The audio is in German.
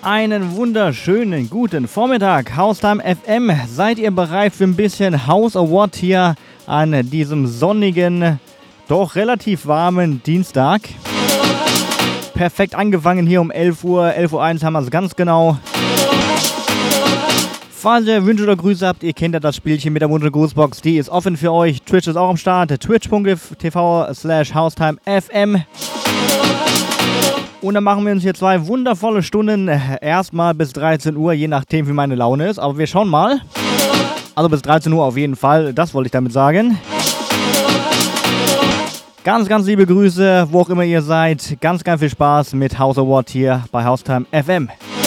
Einen wunderschönen guten Vormittag, Haustime FM. Seid ihr bereit für ein bisschen House Award hier an diesem sonnigen, doch relativ warmen Dienstag? Perfekt angefangen hier um 11 Uhr, 11.01 Uhr haben wir es ganz genau. Falls ihr Wünsche oder Grüße habt, ihr kennt ja das Spielchen mit der Wunsch- und Grußbox, die ist offen für euch. Twitch ist auch am Start, twitch.tv/HoustimeFM. Und dann machen wir uns hier 2 wundervolle Stunden, erstmal bis 13 Uhr, je nachdem wie meine Laune ist. Aber wir schauen mal. Also bis 13 Uhr auf jeden Fall, das wollte ich damit sagen. Ganz, ganz liebe Grüße, wo auch immer ihr seid. Ganz, ganz viel Spaß mit House Award hier bei Haustime FM.